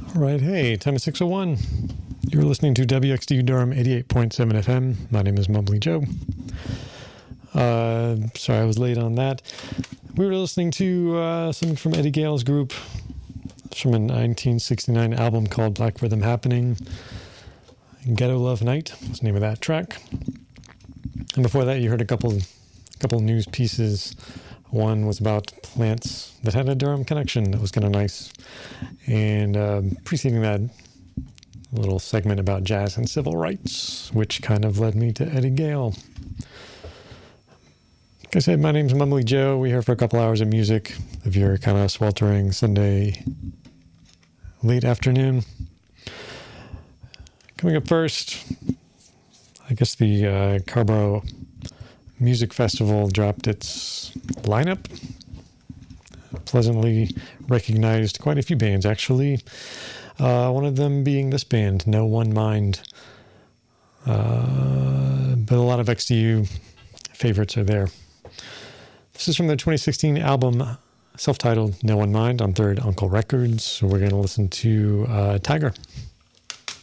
All right, hey, time is 6:01. You're listening to WXDU Durham 88.7 FM. My name is Mumbly Joe. Sorry I was late on that. We were listening to something from Eddie Gale's group. It's from a 1969 album called Black Rhythm Happening. Ghetto Love Night was the name of that track. And before that, you heard a couple news pieces. One was about plants that had a Durham connection. That was kind of nice. And preceding that, a little segment about jazz and civil rights, which kind of led me to Eddie Gale. Like I said, my name's Mumbly Joe. We're here for a couple hours of music. If you're kind of sweltering Sunday late afternoon. Coming up first, I guess the Carborough Music Festival dropped its lineup. Pleasantly recognized quite a few bands, actually. One of them being this band, No One Mind. But a lot of XDU favorites are there. This is from their 2016 album, self-titled No One Mind, on Third Uncle Records. So we're going to listen to Tiger.